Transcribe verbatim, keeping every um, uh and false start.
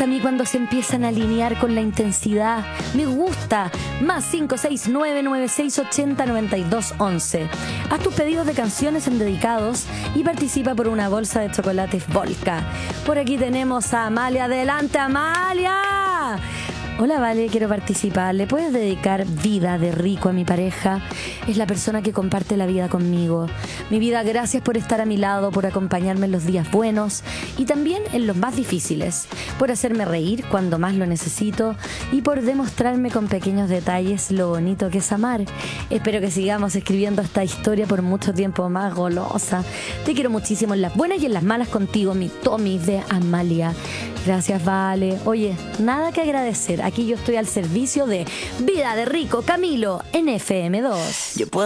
gusta a mí cuando se empiezan a alinear con la intensidad. Me gusta. Más cinco seis nueve nueve seis ocho cero nueve dos once. Haz tus pedidos de canciones en dedicados y participa por una bolsa de chocolates Volca. Por aquí tenemos a Amalia. ¡Adelante, Amalia! Hola, Vale, quiero participar. ¿Le puedes dedicar Vida de Rico a mi pareja? Es la persona que comparte la vida conmigo. Mi vida, gracias por estar a mi lado, por acompañarme en los días buenos y también en los más difíciles, por hacerme reír cuando más lo necesito y por demostrarme con pequeños detalles lo bonito que es amar. Espero que sigamos escribiendo esta historia por mucho tiempo más, golosa. Te quiero muchísimo en las buenas y en las malas contigo, mi Tommy de Amalia. Gracias, Vale. Oye, nada que agradecer. Aquí yo estoy al servicio de Vida de Rico Camilo en F M dos. Yo puedo